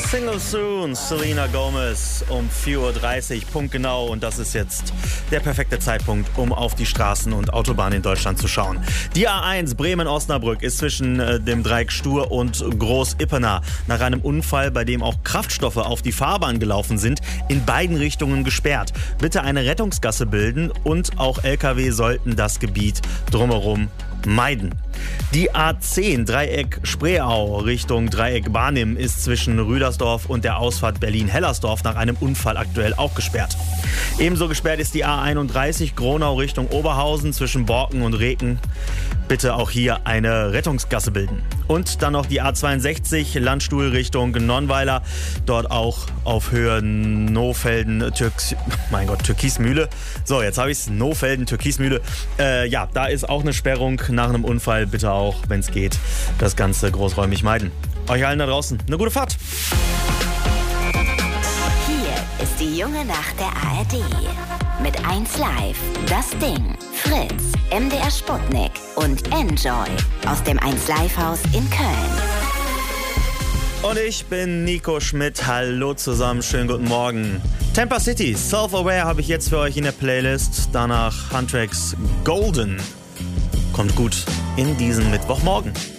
Single Soon, Selena Gomez um 4:30 Uhr, punktgenau. Und das ist jetzt der perfekte Zeitpunkt, um auf die Straßen und Autobahnen in Deutschland zu schauen. Die A1 Bremen-Osnabrück ist zwischen dem Dreieck Stur und Groß-Ippener nach einem Unfall, bei dem auch Kraftstoffe auf die Fahrbahn gelaufen sind, in beiden Richtungen gesperrt. Bitte eine Rettungsgasse bilden und auch LKW sollten das Gebiet drumherum meiden. Die A10 Dreieck Spreeau Richtung Dreieck Barnim ist zwischen Rüdersdorf und der Ausfahrt Berlin-Hellersdorf nach einem Unfall aktuell auch gesperrt. Ebenso gesperrt ist die A31 Gronau Richtung Oberhausen zwischen Borken und Reken. Bitte auch hier eine Rettungsgasse bilden. Und dann noch die A62 Landstuhl Richtung Nonnweiler. Dort auch auf Höhe Nohfelden, Türkismühle. So, jetzt habe ich es. Nohfelden, Türkismühle. Ja, da ist auch eine Sperrung nach einem Unfall. Bitte auch, wenn es geht, das Ganze großräumig meiden. Euch allen da draußen eine gute Fahrt. Hier ist die junge Nacht der ARD. Mit 1Live, Das Ding, Fritz, MDR Sputnik und Enjoy aus dem 1Live-Haus in Köln. Und ich bin Nico Schmidt. Hallo zusammen, schönen guten Morgen. Tampa City, Self-Aware habe ich jetzt für euch in der Playlist. Danach Huntrix Golden. Kommt gut in diesen Mittwochmorgen.